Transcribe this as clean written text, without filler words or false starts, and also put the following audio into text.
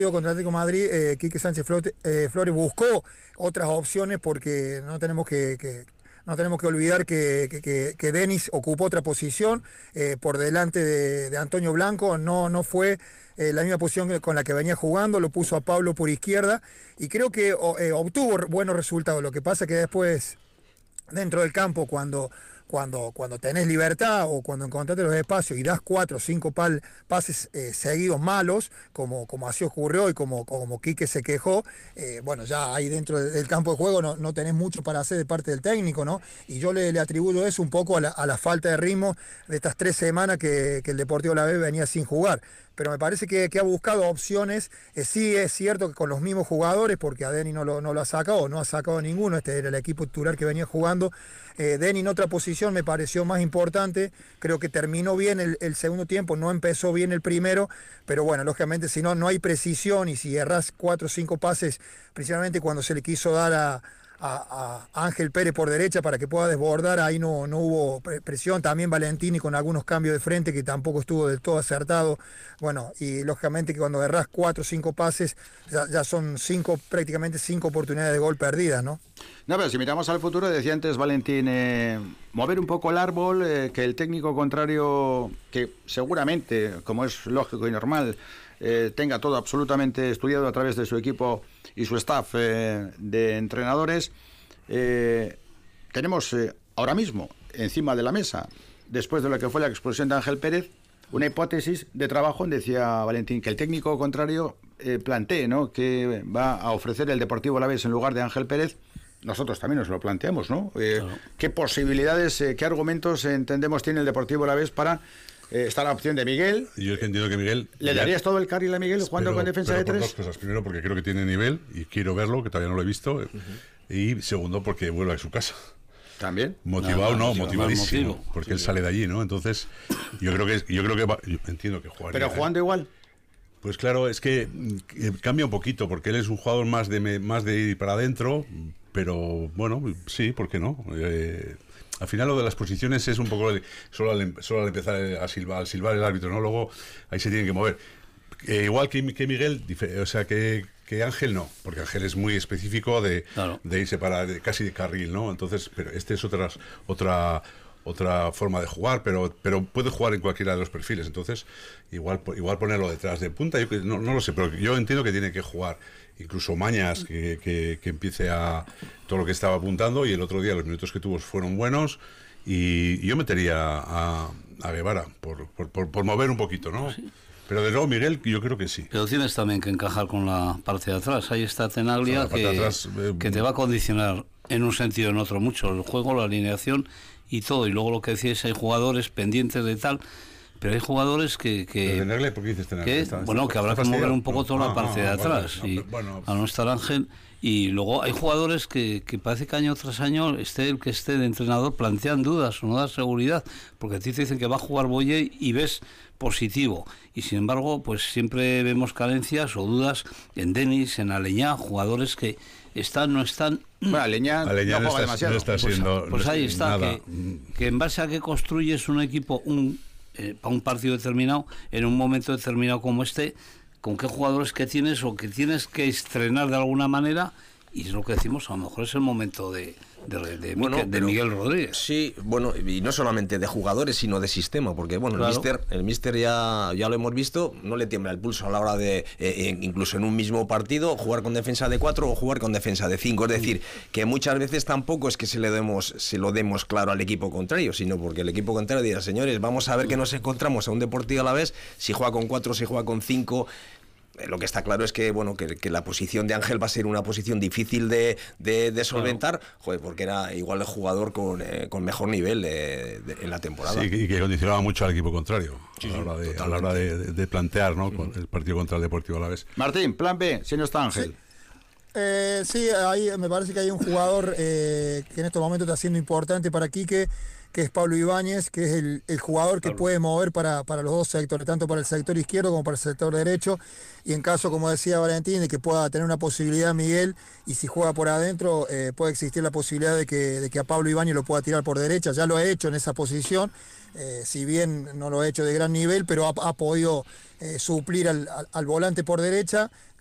contra Atlético de Madrid, Quique Sánchez Flores buscó otras opciones porque no tenemos que olvidar que Denis ocupó otra posición por delante de Antonio Blanco, no fue la misma posición con la que venía jugando, lo puso a Pablo por izquierda y creo que obtuvo buenos resultados. Lo que pasa que después, dentro del campo, cuando tenés libertad o cuando encontraste los espacios y das 4 o 5 pases seguidos malos, como así ocurrió y como Quique se quejó, bueno, ya ahí dentro del campo de juego no tenés mucho para hacer de parte del técnico, ¿no? Y yo le atribuyo eso un poco a la falta de ritmo de estas 3 semanas que el Deportivo Alavés venía sin jugar. Pero me parece que ha buscado opciones, sí es cierto que con los mismos jugadores, porque a Denny no lo ha sacado, no ha sacado ninguno, este era el equipo titular que venía jugando. Denny en otra posición me pareció más importante, creo que terminó bien el segundo tiempo, no empezó bien el primero, pero bueno, lógicamente si no hay precisión y si errás 4 o 5 pases, principalmente cuando se le quiso dar a Ángel Pérez por derecha para que pueda desbordar, ahí no hubo presión, también Valentini con algunos cambios de frente que tampoco estuvo del todo acertado, bueno, y lógicamente que cuando errás 4 o 5 pases, ya son prácticamente 5 oportunidades de gol perdidas, ¿no? No, pero si miramos al futuro, decía antes Valentín, mover un poco el árbol, que el técnico contrario, que seguramente, como es lógico y normal, tenga todo absolutamente estudiado a través de su equipo y su staff de entrenadores. Tenemos ahora mismo encima de la mesa, después de lo que fue la expulsión de Ángel Pérez, una hipótesis de trabajo, decía Valentín, que el técnico contrario plantee, ¿no?, que va a ofrecer el Deportivo Alavés en lugar de Ángel Pérez. Nosotros también nos lo planteamos, ¿no? Claro. ¿Qué posibilidades, qué argumentos entendemos tiene el Deportivo Alavés para... está la opción de Miguel? Yo es que entiendo que Miguel... ¿Le darías todo el carril a Miguel jugando con defensa de 3? Por 2 cosas. Primero, porque creo que tiene nivel y quiero verlo, que todavía no lo he visto. Y segundo, porque vuelve a su casa. ¿También? Motivado, motivadísimo. Porque él sale de allí, ¿no? Entonces, yo creo que yo entiendo que jugaría. ¿Pero jugando igual? Pues claro, es que cambia un poquito, porque él es un jugador más de ir para adentro, pero bueno, sí, ¿por qué no? Al final lo de las posiciones es un poco solo al empezar al silbar el árbitro, ¿no? Luego ahí se tienen que mover. Igual que Miguel, o sea, que Ángel no, porque Ángel es muy específico de irse casi de carril, ¿no? Entonces, pero este es otra forma de jugar, pero puede jugar en cualquiera de los perfiles. Entonces, igual ponerlo detrás de punta, yo no lo sé, pero yo entiendo que tiene que jugar. Incluso Mañas, que empiece a todo lo que estaba apuntando, y el otro día los minutos que tuvo fueron buenos, y yo metería a Guevara por mover un poquito, ¿no? Sí. Pero de nuevo Miguel, yo creo que sí. Pero tienes también que encajar con la parte de atrás. Ahí está Tenaglia, que te va a condicionar en un sentido o en otro mucho el juego, la alineación y todo. Y luego lo que decías, hay jugadores pendientes de tal... Pero hay jugadores que Tenaglia, ¿por qué dices Tenaglia? Que habrá que mover un poco toda la parte de atrás. Vale, bueno, a no estar Ángel. Y luego hay jugadores que parece que año tras año esté el que esté de entrenador plantean dudas o no da seguridad, porque a ti te dicen que va a jugar Boye y ves positivo, y sin embargo pues siempre vemos carencias o dudas en Denis, en Aleñá, jugadores que están, no están. Bueno, Aleñá no juega demasiado. No está siendo, pues ahí está, que en base a que construyes un equipo para un partido determinado, en un momento determinado como este, con qué jugadores que tienes o que tienes que estrenar de alguna manera, y es lo que decimos, a lo mejor es el momento de Miguel Rodríguez. Sí, bueno, y no solamente de jugadores, sino de sistema, porque bueno, claro, el míster ya lo hemos visto, no le tiembla el pulso a la hora de, incluso en un mismo partido, jugar con defensa de 4 o jugar con defensa de 5, es decir, que muchas veces tampoco es que se lo demos claro al equipo contrario, sino porque el equipo contrario dirá, señores, vamos a ver que nos encontramos a un Deportivo Alavés, si juega con 4, si juega con 5... Lo que está claro es que bueno que la posición de Ángel va a ser una posición difícil de solventar, porque era igual el jugador con mejor nivel en la temporada. Sí, y que condicionaba mucho al equipo contrario a la hora de plantear, ¿no? El partido contra el Deportivo Alavés. Martín, plan B, si no está Ángel. Sí, ahí me parece que hay un jugador que en estos momentos está siendo importante para Quique, que es Pablo Ibáñez, que es el jugador que puede mover para los dos sectores, tanto para el sector izquierdo como para el sector derecho, y en caso, como decía Valentín, de que pueda tener una posibilidad Miguel, y si juega por adentro, puede existir la posibilidad de que a Pablo Ibáñez lo pueda tirar por derecha. Ya lo ha hecho en esa posición, si bien no lo ha hecho de gran nivel, pero ha podido suplir al volante por derecha,